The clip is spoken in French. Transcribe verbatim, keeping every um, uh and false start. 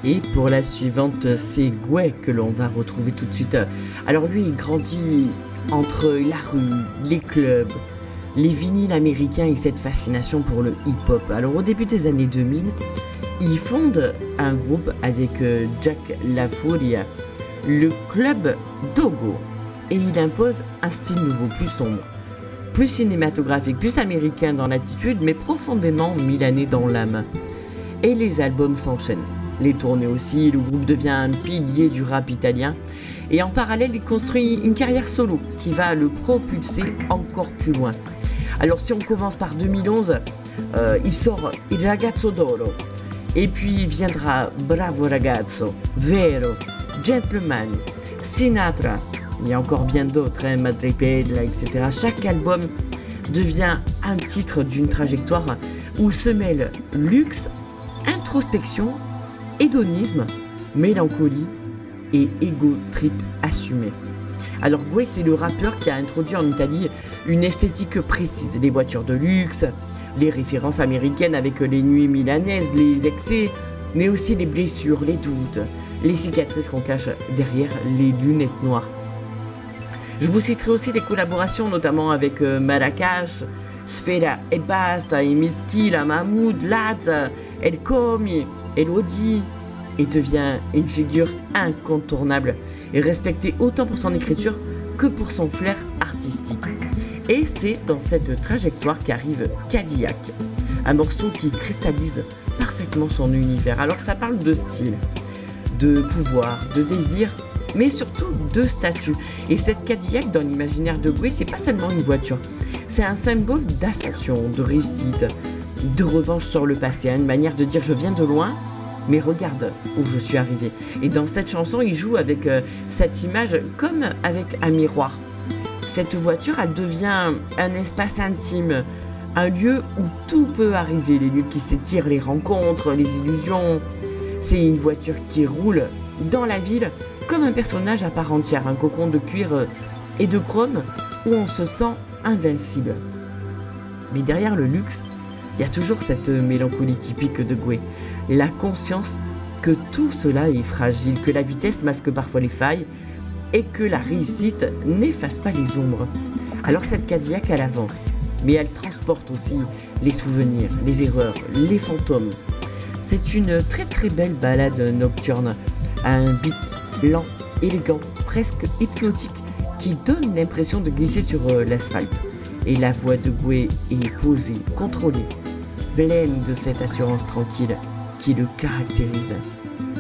Et pour la suivante, c'est Gway que l'on va retrouver tout de suite. Alors lui, il grandit entre la rue, les clubs, les vinyles américains et cette fascination pour le hip-hop. Alors au début des années deux mille, il fonde un groupe avec Jack La Furia, le club Dogo, et il impose un style nouveau, plus sombre, plus cinématographique, plus américain dans l'attitude, mais profondément milanais dans l'âme. Et les albums s'enchaînent. Les tournées aussi, le groupe devient un pilier du rap italien. Et en parallèle, il construit une carrière solo qui va le propulser encore plus loin. Alors si on commence par deux mille onze, euh, il sort Il Ragazzo d'Oro. Et puis viendra Bravo Ragazzo, Vero, Gentleman, Sinatra. Il y a encore bien d'autres, hein, Madrepella, et cetera. Chaque album devient un titre d'une trajectoire où se mêlent luxe, introspection, hédonisme, mélancolie et ego trip assumé. Alors Gway, c'est le rappeur qui a introduit en Italie une esthétique précise, les voitures de luxe, les références américaines avec les nuits milanaises, les excès, mais aussi les blessures, les doutes, les cicatrices qu'on cache derrière les lunettes noires. Je vous citerai aussi des collaborations notamment avec euh, Marracash, Sfera e Basta, Miskila, Mahmoud, Laz, El Komi, Elodie, et devient une figure incontournable et respectée autant pour son écriture que pour son flair artistique. Et c'est dans cette trajectoire qu'arrive Cadillac, un morceau qui cristallise parfaitement son univers. Alors ça parle de style, de pouvoir, de désir, mais surtout de statut. Et cette Cadillac dans l'imaginaire de Gway, c'est pas seulement une voiture, c'est un symbole d'ascension, de réussite, de revanche sur le passé, une manière de dire je viens de loin, mais regarde où je suis arrivé. Et dans cette chanson, il joue avec euh, cette image comme avec un miroir. Cette voiture, elle devient un espace intime, un lieu où tout peut arriver, les lieux qui s'étirent, les rencontres, les illusions. C'est une voiture qui roule dans la ville comme un personnage à part entière, un cocon de cuir et de chrome où on se sent invincible. Mais derrière le luxe, il y a toujours cette mélancolie typique de Gway, la conscience que tout cela est fragile, que la vitesse masque parfois les failles et que la réussite n'efface pas les ombres. Alors cette Cadillac, elle avance, mais elle transporte aussi les souvenirs, les erreurs, les fantômes. C'est une très très belle balade nocturne, à un beat lent, élégant, presque hypnotique, qui donne l'impression de glisser sur l'asphalte. Et la voix de Gway est posée, contrôlée, pleine de cette assurance tranquille qui le caractérise.